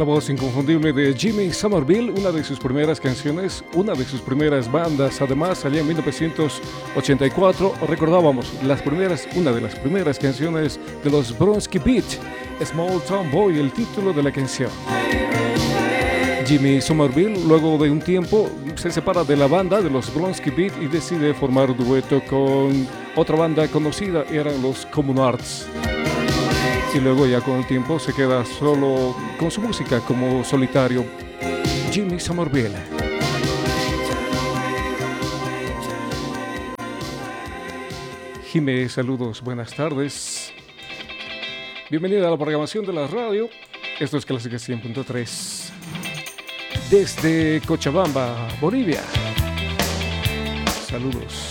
la voz inconfundible de Jimmy Somerville, una de sus primeras canciones, una de sus primeras bandas. Además, allá en 1984 recordábamos una de las primeras canciones de los Bronski Beat, Small Town Boy, el título de la canción. Jimmy Somerville, luego de un tiempo, se separa de la banda de los Bronski Beat y decide formar un dueto con otra banda conocida, eran los Communards. Y luego ya con el tiempo se queda solo con su música como solitario. Jimmy Somerville. Jimé, saludos, buenas tardes. Bienvenida a la programación de la radio. Esto es Clásica 100.3. Desde Cochabamba, Bolivia. Saludos.